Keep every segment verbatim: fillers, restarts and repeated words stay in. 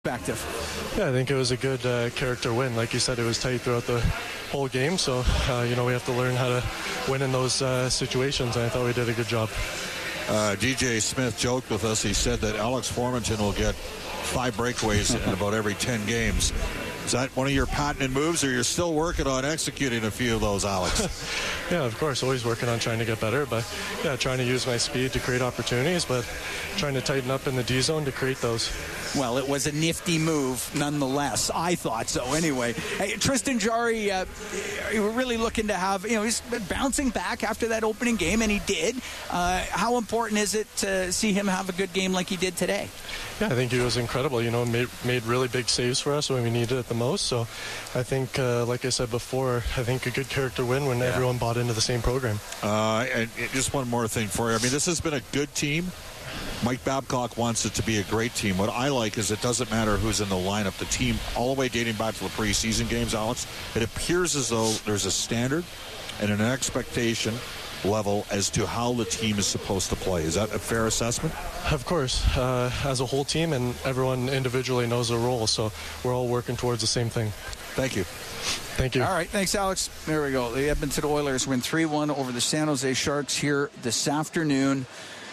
perspective? Yeah, I think it was a good uh, character win. Like you said, it was tight throughout the whole game, so uh, you know we have to learn how to win in those uh, situations, and I thought we did a good job. Uh, D J Smith joked with us. He said that Alex Formenton will get five breakaways in about every ten games. Is that one of your patented moves, or you're still working on executing a few of those, Alex? Yeah, of course. Always working on trying to get better. But, yeah, trying to use my speed to create opportunities, but trying to tighten up in the D zone to create those. Well, it was a nifty move nonetheless. I thought so anyway. Hey, Tristan Jarry, uh, you were really looking to have, you know, he's been bouncing back after that opening game, and he did. Uh, how important is it to see him have a good game like he did today? Yeah, I think he was incredible. You know, made, made really big saves for us when we needed it the most. So I think, uh, like I said before, I think a good character win when yeah. everyone bought into the same program. Uh, and just one more thing for you. I mean, this has been a good team. Mike Babcock wants it to be a great team. What I like is it doesn't matter who's in the lineup. The team, all the way dating back to the preseason games, Alex, it appears as though there's a standard and an expectation level as to how the team is supposed to play. Is that a fair assessment? Of course. Uh, as a whole team, and everyone individually knows their role, so we're all working towards the same thing. Thank you. Thank you. All right, thanks, Alex. There we go. The Edmonton Oilers win three one over the San Jose Sharks here this afternoon,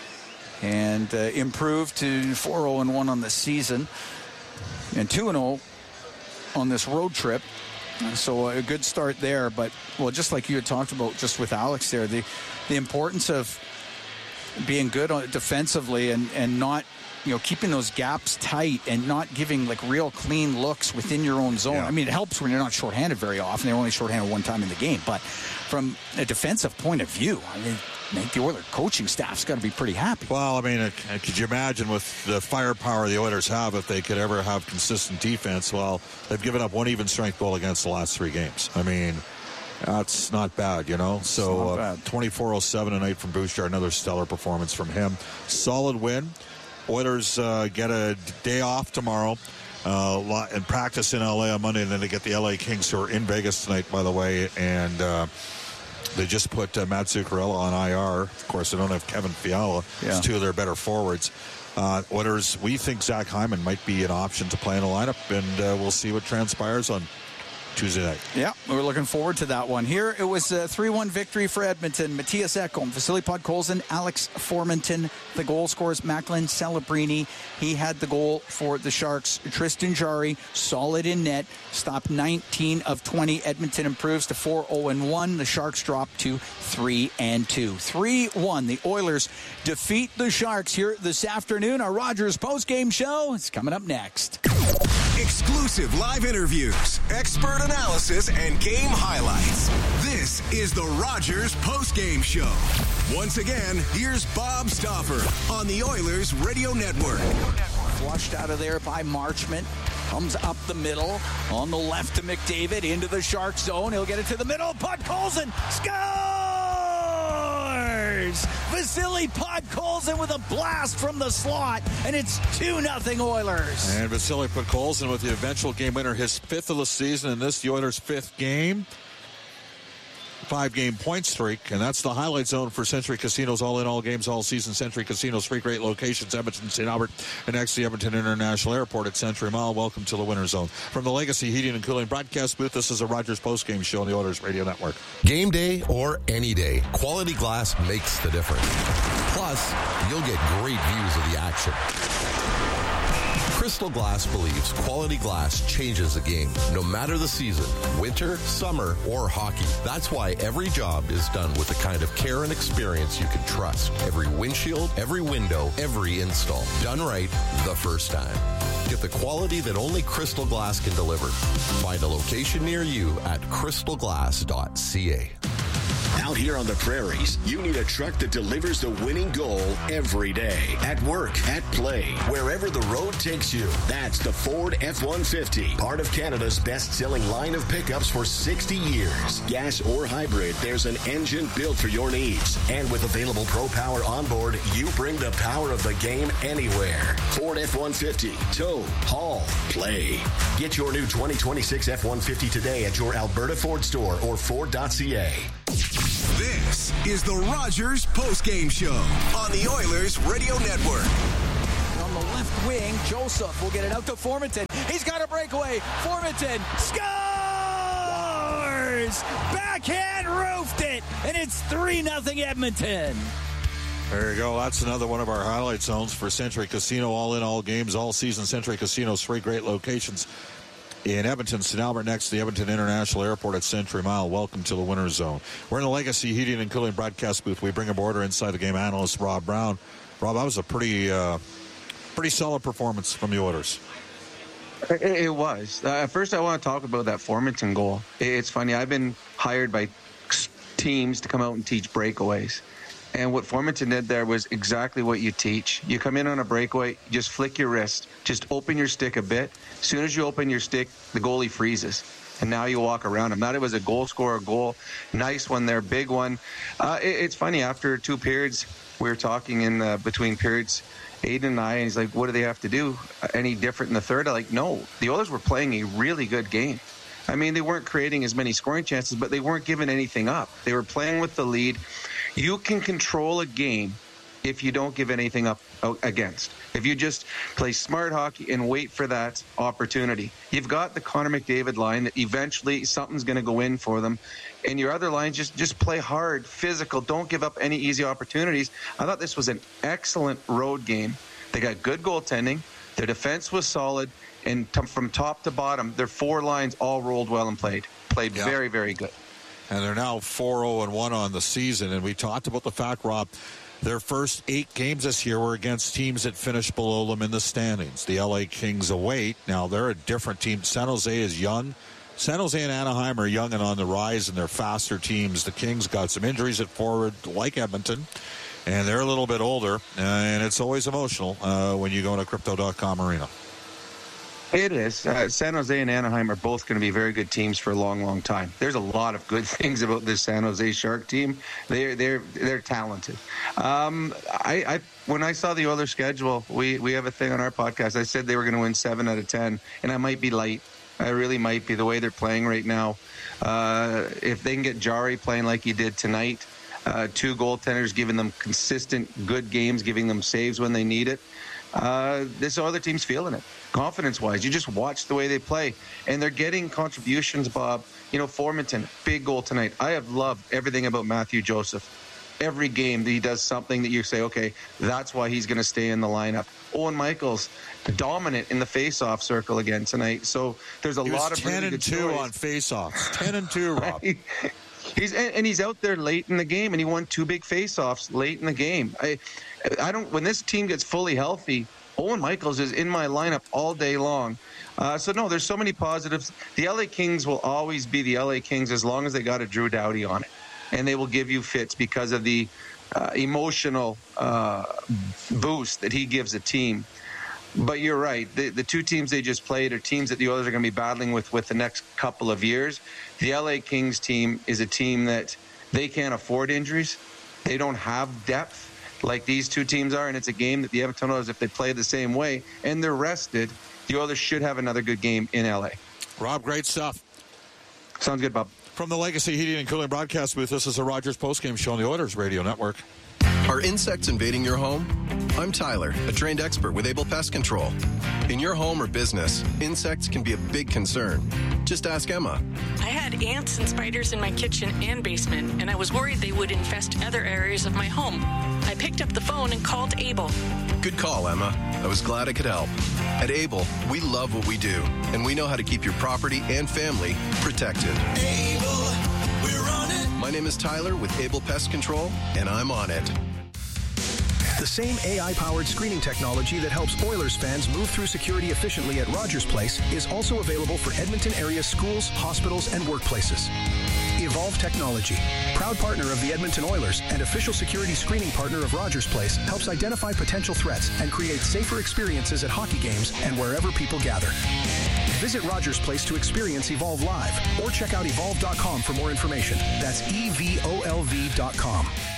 and uh, improved to four oh one on the season and two and oh on this road trip. So a good start there, but, well, just like you had talked about just with Alex there, the the importance of being good on defensively and, and not, you know, keeping those gaps tight and not giving, like, real clean looks within your own zone. Yeah. I mean, it helps when you're not shorthanded very often. They're only shorthanded one time in the game. But from a defensive point of view, I mean, I think the Oilers coaching staff's got to be pretty happy. Well, I mean, uh, could you imagine with the firepower the Oilers have if they could ever have consistent defense? Well, they've given up one even strength goal against the last three games. I mean, that's not bad, you know. So uh, twenty-four oh seven tonight from Bouchard, another stellar performance from him. Solid win. Oilers uh, get a day off tomorrow uh, and practice in L A on Monday, and then they get the L A Kings, who are in Vegas tonight, by the way, and uh, they just put uh, Matt Zuccarello on I R. Of course, they don't have Kevin Fiala. Yeah. It's two of their better forwards. Uh, Oilers, we think Zach Hyman might be an option to play in the lineup, and uh, we'll see what transpires on Tuesday night. Yeah, we're looking forward to that one. Here, it was a three one victory for Edmonton. Matthias Ekholm, Vasily Podkolzin, Alex Formenton. The goal scorers, Macklin Celebrini. He had the goal for the Sharks. Tristan Jarry, solid in net. Stopped nineteen of twenty. Edmonton improves to four oh one. The Sharks drop to three and two. three one. The Oilers defeat the Sharks here this afternoon. Our Rogers postgame show is coming up next. Exclusive live interviews, expert analysis, and game highlights. This is the Rogers postgame show. Once again, here's Bob Stauffer on the Oilers Radio Network. Flushed out of there by Marchment. Comes up the middle. On the left to McDavid. Into the Shark zone. He'll get it to the middle. Podkolzin scores! Vasily Podkolzin with a blast from the slot. And it's two nothing Oilers. And Vasily Podkolzin with the eventual game winner. His fifth of the season, and this the Oilers' fifth game. Five-game point streak, and that's the highlight zone for Century Casinos. All in, all games, all season. Century Casinos, three great locations: Edmonton, Saint Albert, and next to the Edmonton International Airport at Century Mall. Welcome to the Winter Zone. From the Legacy Heating and Cooling broadcast booth, this is a Rogers postgame show on the Oilers Radio Network. Game day or any day, quality glass makes the difference. Plus, you'll get great views of the action. Crystal Glass believes quality glass changes a game, no matter the season, winter, summer, or hockey. That's why every job is done with the kind of care and experience you can trust. Every windshield, every window, every install. Done right the first time. Get the quality that only Crystal Glass can deliver. Find a location near you at crystal glass dot c a. Out here on the prairies, you need a truck that delivers the winning goal every day. At work, at play, wherever the road takes you. That's the Ford F one fifty, part of Canada's best-selling line of pickups for sixty years. Gas or hybrid, there's an engine built for your needs. And with available Pro Power onboard, you bring the power of the game anywhere. Ford F one fifty, tow, haul, play. Get your new twenty twenty-six F one fifty today at your Alberta Ford store or ford dot c a. This is the Rogers postgame show on the Oilers Radio Network. On the left wing. Joseph will get it out to Formenton. He's got a breakaway. Formenton scores! Backhand roofed it, and it's three nothing Edmonton. There you go. That's another one of our highlight zones for Century Casino. All in, all games, all season. Century Casino's three great locations in Edmonton, Saint Albert, next to the Edmonton International Airport at Century Mile. Welcome to the Winter Zone. We're in the Legacy Heating and Cooling broadcast booth. We bring a border inside the game analyst Rob Brown. Rob, that was a pretty, uh, pretty solid performance from the Oilers. It, it was. Uh, first, I want to talk about that Formenton goal. It's funny. I've been hired by teams to come out and teach breakaways. And what Formenton did there was exactly what you teach. You come in on a breakaway, just flick your wrist, just open your stick a bit. As soon as you open your stick, the goalie freezes. And now you walk around him. That it was a goal scorer goal. Nice one there, big one. Uh, it, it's funny, after two periods, we were talking in uh, between periods, Aiden and I, and he's like, what do they have to do? Any different in the third? I'm like, no. The Oilers were playing a really good game. I mean, they weren't creating as many scoring chances, but they weren't giving anything up. They were playing with the lead. You can control a game if you don't give anything up against. If you just play smart hockey and wait for that opportunity. You've got the Connor McDavid line that eventually something's going to go in for them. And your other lines, just, just play hard, physical. Don't give up any easy opportunities. I thought this was an excellent road game. They got good goaltending. Their defense was solid. And t- from top to bottom, their four lines all rolled well and played. Played yeah. very, very good. And they're now four oh and one on the season. And we talked about the fact, Rob, their first eight games this year were against teams that finished below them in the standings. The L A Kings await. Now, they're a different team. San Jose is young. San Jose and Anaheim are young and on the rise, and they're faster teams. The Kings got some injuries at forward, like Edmonton, and they're a little bit older. And it's always emotional uh, when you go to Crypto dot com arena. It is. Uh, San Jose and Anaheim are both going to be very good teams for a long, long time. There's a lot of good things about this San Jose Shark team. They're they're they're talented. Um, I, I when I saw the Oilers schedule, we we have a thing on our podcast. I said they were going to win seven out of ten, and I might be light. I really might be the way they're playing right now. Uh, if they can get Jari playing like he did tonight, uh, two goaltenders giving them consistent good games, giving them saves when they need it. Uh, this other team's feeling it, confidence-wise. You just watch the way they play, and they're getting contributions, Bob. You know, Formenton, big goal tonight. I have loved everything about Matthew Joseph. Every game that he does something that you say, okay, that's why he's going to stay in the lineup. Owen Michaels, dominant in the face-off circle again tonight. So there's a he lot was of really ten good and two stories. on face-offs. ten and two, Rob. He's and, and he's out there late in the game, and he won two big face-offs late in the game. I, I don't. When this team gets fully healthy, Owen Michaels is in my lineup all day long. Uh, so no, there's so many positives. The L A Kings will always be the L A Kings as long as they got a Drew Doughty on it, and they will give you fits because of the uh, emotional uh, boost that he gives a team. But you're right. The, the two teams they just played are teams that the Oilers are going to be battling with with the next couple of years. The L A Kings team is a team that they can't afford injuries. They don't have depth like these two teams are, and it's a game that the Edmonton Oilers, if they play the same way and they're rested, the Oilers should have another good game in L A. Rob, great stuff. Sounds good, Bob. From the Legacy Heating and Cooling broadcast booth, this is the Rogers postgame show on the Oilers Radio Network. Are insects invading your home? I'm Tyler, a trained expert with Able Pest Control. In your home or business, insects can be a big concern. Just ask Emma. I had ants and spiders in my kitchen and basement, and I was worried they would infest other areas of my home. I picked up the phone and called Able. Good call, Emma. I was glad I could help. At Able, we love what we do, and we know how to keep your property and family protected. Able, we're on it. My name is Tyler with Able Pest Control, and I'm on it. The same A I-powered screening technology that helps Oilers fans move through security efficiently at Rogers Place is also available for Edmonton area schools, hospitals, and workplaces. Evolve Technology, proud partner of the Edmonton Oilers and official security screening partner of Rogers Place, helps identify potential threats and create safer experiences at hockey games and wherever people gather. Visit Rogers Place to experience Evolve live or check out evolve dot com for more information. That's E V O L V dot com.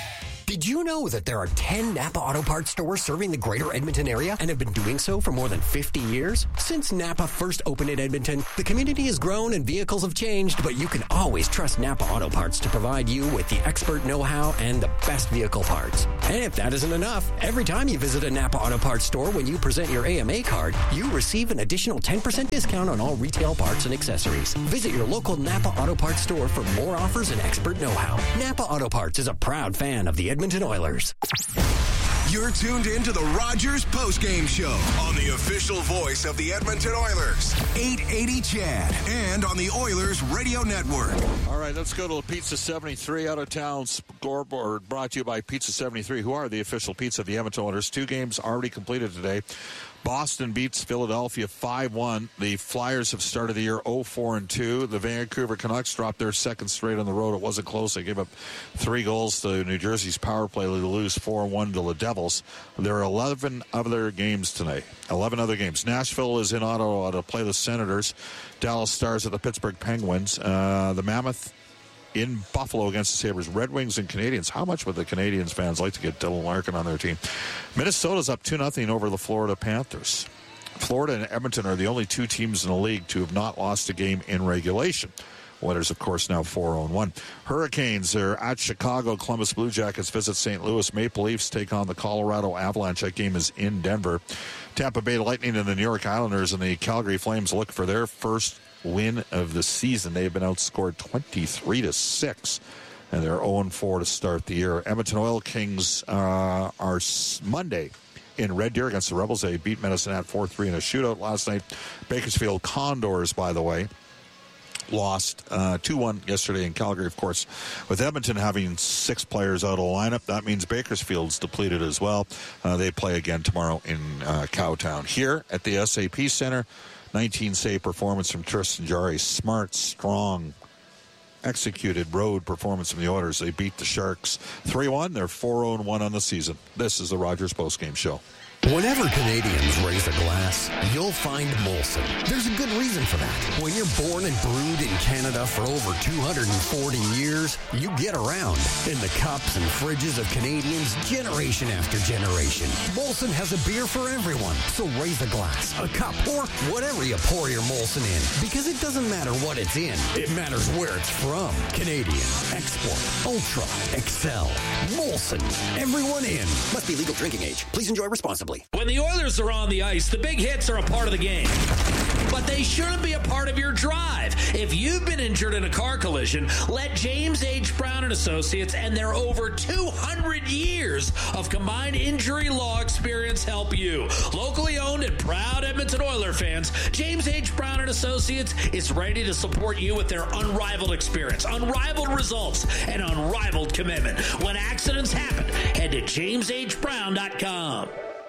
Did you know that there are ten Napa Auto Parts stores serving the greater Edmonton area and have been doing so for more than fifty years? Since Napa first opened in Edmonton, the community has grown and vehicles have changed, but you can always trust Napa Auto Parts to provide you with the expert know-how and the best vehicle parts. And if that isn't enough, every time you visit a Napa Auto Parts store when you present your A M A card, you receive an additional ten percent discount on all retail parts and accessories. Visit your local Napa Auto Parts store for more offers and expert know-how. Napa Auto Parts is a proud fan of the Edmonton Oilers. You're tuned in to the Rogers Postgame Show on the official voice of the Edmonton Oilers, eight eighty C H A D, and on the Oilers Radio Network. All right, let's go to Pizza seventy-three out of town scoreboard, brought to you by Pizza seventy-three, who are the official pizza of the Edmonton Oilers. Two games already completed today. Boston beats Philadelphia five one. The Flyers have started the year oh four and two. The Vancouver Canucks dropped their second straight on the road. It wasn't close. They gave up three goals to New Jersey's power play. They lose four one to the Devils. There are eleven other games tonight. eleven other games. Nashville is in Ottawa to play the Senators. Dallas Stars at the Pittsburgh Penguins. Uh, the Mammoth in Buffalo against the Sabres. Red Wings and Canadians. How much would the Canadians fans like to get Dylan Larkin on their team? Minnesota's up two nothing over the Florida Panthers. Florida and Edmonton are the only two teams in the league to have not lost a game in regulation. Oilers, of course, now four oh one. Hurricanes are at Chicago. Columbus Blue Jackets visit Saint Louis. Maple Leafs take on the Colorado Avalanche. That game is in Denver. Tampa Bay Lightning and the New York Islanders and the Calgary Flames look for their first win of the season. They've been outscored twenty-three to six, and they're oh and four to start the year. Edmonton Oil Kings uh, are Monday in Red Deer against the Rebels. They beat Medicine Hat four three in a shootout last night. Bakersfield Condors, by the way, lost uh, two one yesterday in Calgary, of course. With Edmonton having six players out of the lineup, that means Bakersfield's depleted as well. Uh, they play again tomorrow in uh, Cowtown. Here at the S A P Center, nineteen save performance from Tristan Jarry. Smart, strong, executed road performance from the Oilers. They beat the Sharks three one. They're four oh one on the season. This is the Rogers Postgame Show. Whenever Canadians raise a glass, you'll find Molson. There's a good reason for that. When you're born and brewed in Canada for over two hundred forty years, you get around in the cups and fridges of Canadians generation after generation. Molson has a beer for everyone, so raise a glass, a cup, or whatever you pour your Molson in. Because it doesn't matter what it's in, it matters where it's from. Canadian, Export, Ultra, Excel, Molson. Everyone in. Must be legal drinking age. Please enjoy responsibly. When the Oilers are on the ice, the big hits are a part of the game. But they shouldn't be a part of your drive. If you've been injured in a car collision, let James H. Brown and Associates and their over two hundred years of combined injury law experience help you. Locally owned and proud Edmonton Oiler fans, James H. Brown and Associates is ready to support you with their unrivaled experience, unrivaled results, and unrivaled commitment. When accidents happen, head to james h brown dot com.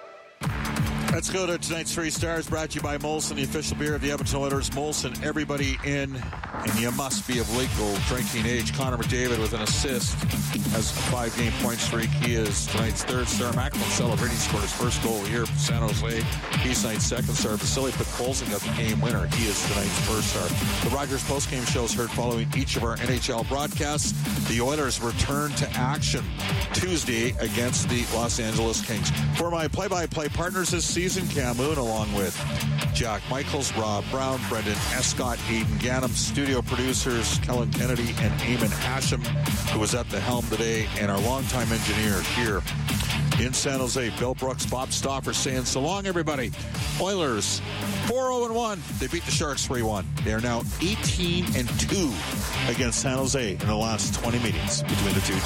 Let's go to tonight's Three Stars, brought to you by Molson, the official beer of the Edmonton Oilers. Molson, everybody in, and you must be of legal drinking age. Connor McDavid with an assist, has a five-game point streak. He is tonight's third star. Macklin celebrating, scored his first goal here for San Jose. He's tonight's second star. Vasily Podkolzin got the game winner. He is tonight's first star. The Rogers postgame show is heard following each of our N H L broadcasts. The Oilers return to action Tuesday against the Los Angeles Kings. For my play-by-play partners this season, Cam Moon, along with Jack Michaels, Rob Brown, Brendan Escott, Aiden Gannum, studio producers Kellen Kennedy and Eamon Hashem, who was at the helm today, and our longtime engineer here in San Jose, Bill Brooks, Bob Stauffer, saying so long, everybody. Oilers four oh one. They beat the Sharks three one. They are now eighteen and two against San Jose in the last twenty meetings between the two